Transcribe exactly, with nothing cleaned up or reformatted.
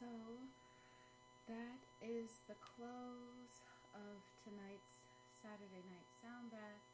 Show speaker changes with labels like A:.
A: So that is the close of tonight's Saturday night sound bath.